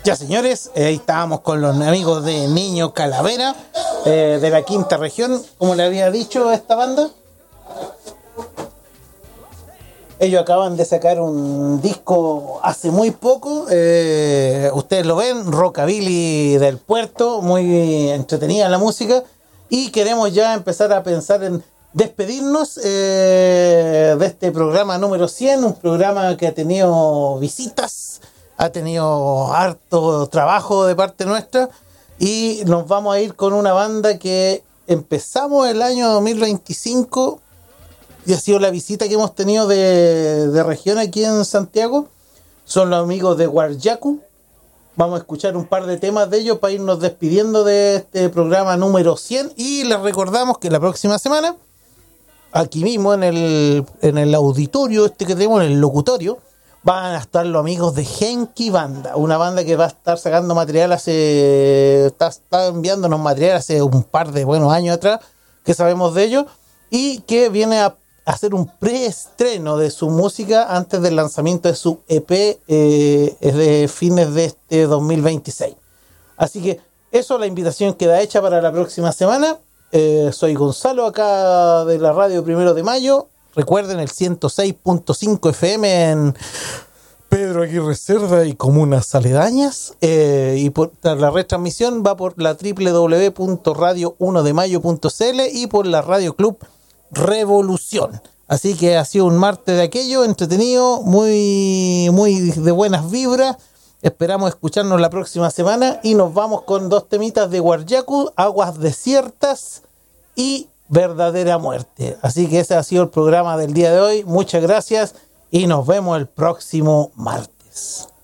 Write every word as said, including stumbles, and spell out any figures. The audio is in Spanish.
Ya, señores, eh, ahí estábamos con los amigos de Niño Calavera, eh, de la quinta región, como le había dicho a esta banda. Ellos acaban de sacar un disco hace muy poco, eh, ustedes lo ven, Rockabilly del Puerto, muy entretenida la música, y queremos ya empezar a pensar en despedirnos eh, de este programa número cien, un programa que ha tenido visitas, ha tenido harto trabajo de parte nuestra, y nos vamos a ir con una banda que empezamos el año dos mil veinticinco y ha sido la visita que hemos tenido de, de región aquí en Santiago. Son los amigos de Guaryacu. Vamos a escuchar un par de temas de ellos para irnos despidiendo de este programa número cien, y les recordamos que la próxima semana, aquí mismo en el, en el auditorio este que tenemos, en el locutorio, van a estar los amigos de Genki Banda, una banda que va a estar sacando material hace, está, está enviándonos material hace un par de buenos años atrás, que sabemos de ellos, y que viene a hacer un preestreno de su música antes del lanzamiento de su E P eh, de fines de este dos mil veintiséis. Así que eso, la invitación queda hecha para la próxima semana. Eh, soy Gonzalo, acá de la radio Primero de Mayo. Recuerden el ciento seis punto cinco F M en Pedro Aguirre Cerda y comunas aledañas. Eh, y por, la retransmisión va por la doble u doble u doble u punto radio uno de mayo punto c l y por la Radio Club Revolución. Así que ha sido un martes de aquello, entretenido, muy, muy de buenas vibras. Esperamos escucharnos la próxima semana y nos vamos con dos temitas de Guaryacu, Aguas Desiertas y Verdadera Muerte. Así que ese ha sido el programa del día de hoy. Muchas gracias y nos vemos el próximo martes.